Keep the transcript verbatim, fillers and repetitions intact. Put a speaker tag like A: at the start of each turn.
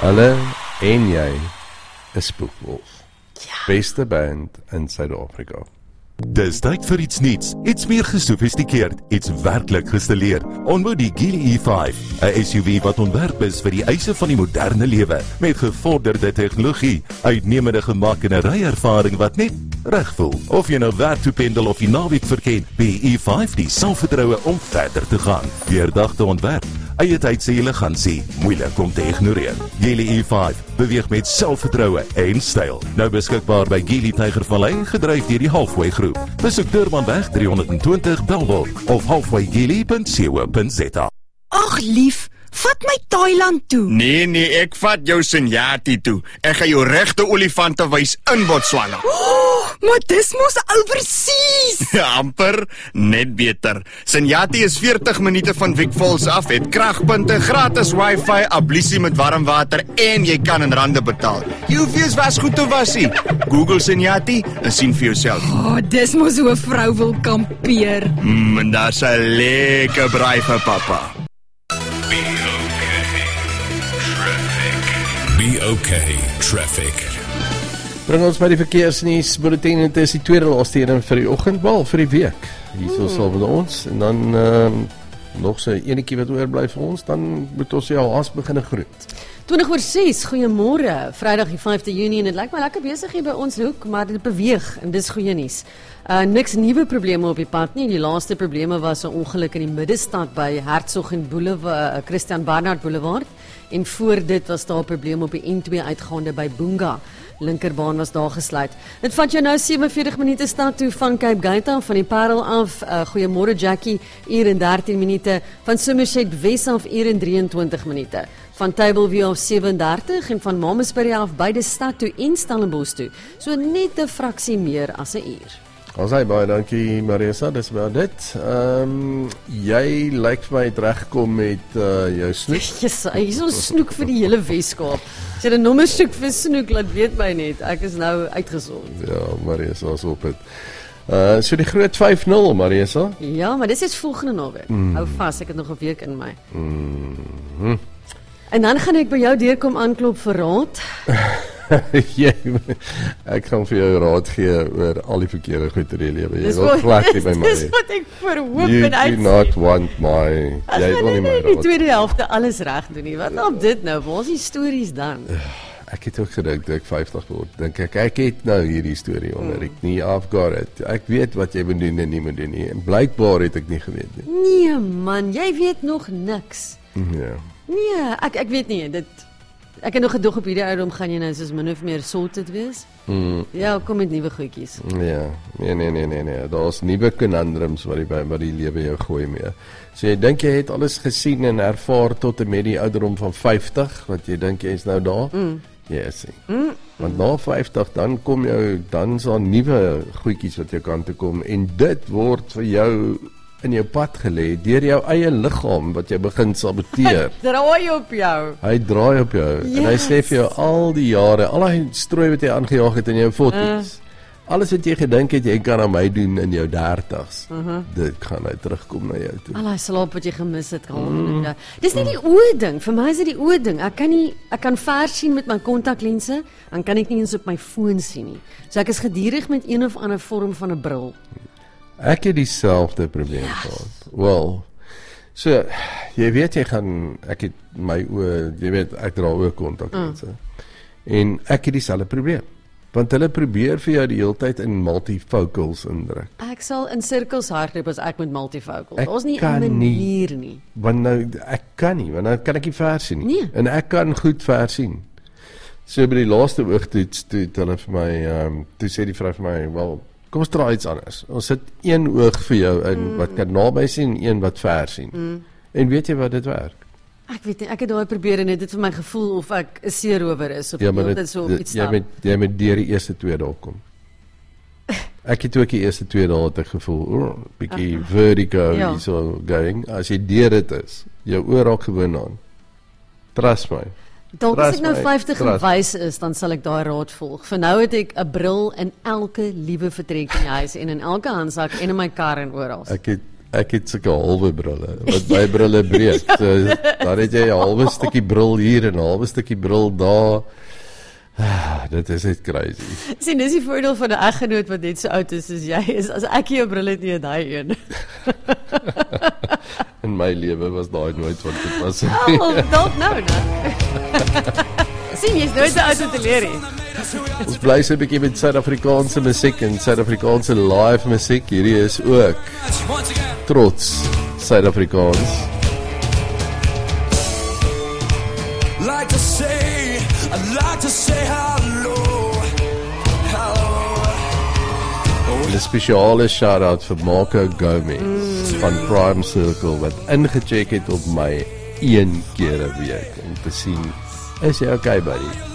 A: Hulle en jy is Spoegwolf. Ja. Beste band in Suid-Afrika.
B: Dis tyd vir iets niets, iets meer gesofistikeerd, iets werklik gestileerd. Ontmoet die Geely E vyf, 'n S U V wat ontwerp is vir die eise van die moderne lewe, met gevorderde tegnologie, uitnemende gemak en 'n ryervaring wat net reg voel. Of jy nou werk toe pendel of die naweek verken, die E vyf die selfvertroue om verder te gaan. Deurdagte ontwerp, eie tyd sê julle gaan sien, moeilik om te ignoreer. Geely E vyf beweeg met selfvertroue en styl. Nou beskikbaar by Geely Tygervallei, gedryf deur die Halfway Groep. Besoek Durbanweg drie honderd en twintig Belwel of halfway geely punt co punt za.
C: Ag lief, vat my Thailand toe.
D: Nee, nee, ek vat jou Senyati toe. Ek gaan jou regte olifante wys in Botswana.
C: Oh, maar dis mos oorseas.
D: Amper, net beter. Senyati is veertig minute van Vic Falls af, het kragpunte, gratis wifi, ablusie met warm water en jy kan in rande betaal. Jy hoef eers was goed te wasie. Google Senyati en sien vir jouself.
C: Oh, dis mos hoe 'n vrou wil kampeer.
D: Mm, en daar's 'n lekker braai vir pappa.
E: Be okay, traffic.
A: Bring ons by die verkeersnuus bulletin en dit is die tweede laaste een vir die oggend, wel vir die week. Hierso sal met ons en dan uh, nog so enetjie wat oorbly vir ons, dan moet ons jou haas begin groet.
F: twintig oor ses, goeiemôre, Vrydag die vyfde Junie en dit lyk my lekker besig hier by ons hoek, maar dit beweeg en dis goeie nuus. Uh, niks nuwe probleme op die pad nie, die laaste probleme was 'n ongeluk in die middestad by Hertzog en Boulevard, uh, Christian Barnard Boulevard en voor dit was daar 'n probleem op die N twee uitgaande by Boonga. Linkerbaan was daar gesluit. Dit vat jou nou sewenveertig minute stad toe van Cape Gate af, van die Parel af. Uh, goeiemôre Jackie, uur en dertien minute. Van Somerset Wes af, uur en drieëntwintig minute. Van Tableview af sewe en dertig en van Mamasbury af beide stad toe en Stellenbosch toe. So net 'n fraksie meer as 'n uur.
A: Ons hy baie dankie Marisa, dis wel dit. Ehm um, jy lyk vir my het reggekom met uh, jou snoek.
F: Yes, hier is ons snoek vir die hele Weskaap. As jy 'n nommer soek vir snoek, laat weet my net. Ek is nou uitgesond.
A: Ja, Marisa is op dit. Uh, so die groot vyf nul, Marisa.
F: Ja, maar dis is volgende naweek. Mm. Hou vas, ek het nog 'n week in my.
A: Mm.
F: En dan gaan ek by jou deurkom aanklop vir raad.
A: Jy, ek gaan vir jou raad gee oor al die verkeerde goed in die lewe. Jy wil glad nie by my.
F: Dis wat ek verhoop
A: you
F: en uit.
A: You do not want my. Jy wil nie my raad.
F: Die tweede helfte alles reg doen nie. Wat op dit nou? Waar is die stories dan?
A: Ek het ook gedink dat ek vyftig word. Dink ek ek het nou hierdie storie onder ek nie I've got it. Ek weet wat jy moet doen en nie moet doen nie. En blykbaar het ek nie geweet nie.
F: Nee man, jy weet nog niks.
A: Ja.
F: Nee, ek ek weet nie dit. Ek het nog gedog op hierdie ouderdom gaan jy nou soos min of meer sorted wees. Mm. Ja, kom met nuwe goedjies.
A: Ja, nee nee nee nee nee, daar's nuwe conundrums wat die wat die lewe jou gooi mee. So jy dink jy het alles gesien en ervaar tot en met die ouderdom van vyftig, wat jy dink jy is nou daar? Mm. Yes. Mm. Want na vyftig dan kom jou dan is daar nuwe goedjies wat jou kant toe kom en dit word vir jou in jou pad gelê deur jou eie liggaam wat jy begin saboteer.
F: Hy draai op jou.
A: Hy draai op jou yes. En hy sê vir jou al die jare, al die strooi wat jy aangejaag het in jou forties. Uh. Alles wat jy gedink het jy kan aan my doen in jou dertigs. Uh -huh. Dit gaan hy terugkom na jou toe.
F: Al die slaap wat jy gemis het. Mm. Dis nie die oë ding, vir my is dit die oë ding. Ek kan nie ek kan ver sien met my kontaklense, dan kan ek nie eens op my foon sien nie. So ek is gedurig met een of ander vorm van 'n bril.
A: Ek het dieselfde probleem yes. gehad. Wel, so, jy weet jy gaan, ek het my oë, jy weet, ek dra oë kontaklense. Mm. En ek het dieselfde probleem. Want hulle probeer vir jou die hele tyd in multifocals indruk.
F: Ek sal in sirkels hardloop as ek met multifocals. Ons nie 'n manier nie.
A: nie. Want nou, ek kan nie, want nou kan ek nie ver sien nie.
F: Nee.
A: En ek kan goed ver sien. So by die laaste oogtoets, toe het hulle vir my, um, toe sê die vrou vir my, wel, kom ons draai iets anders. Ons sit een oog vir jou in mm. wat kan naby sien en een wat ver sien. Mm. En weet jy wat dit werk?
F: Ek weet nie, ek het daai probeer en dit het vir my gevoel of ek 'n seerower is of
A: ja, maar
F: dit,
A: dit,
F: so
A: dit,
F: iets
A: jy moet jy moet deur die eerste twee dae kom. Ek het ook die eerste twee dae het ek gevoel, o, oh, bietjie uh, vertigo ja. so going. As jy deur dit is, jou oor raak gewoon aan. Trust my.
F: Dalk as ek nou vyftig gewys is, dan sal ek daai raad volg. Vir nou het ek 'n bril in elke liewe vertrek in die huis en in elke handsak en in my kar en oral.
A: Ek het Ek het sulke halwe brille, want my brille breek. So, dan het jy 'n halwe stukkie bril hier en 'n halwe stukkie bril daar. Ah, dit is net crazy.
F: Sien, dis die voordeel van 'n eggenoot wat net so oud is soos jy is. As ek jou bril het nie het hy een.
A: In my lewe was daai nooit wat dit was.
F: Oh, dalk nou, nou. Sien, jy's nooit te oud om te leer nie.
A: Ons bly so 'n bietjie met Suid-Afrikaanse musiek en Suid-Afrikaanse live musiek. Hierdie is ook trots Suid-Afrikaans.
G: Like to say, I'd like to say hello, hello.
A: 'n Spesiale shout-out vir Marco Gomez mm. van Prime Circle wat ingecheck het op my een keer 'n week om te sien, is jy okay buddy?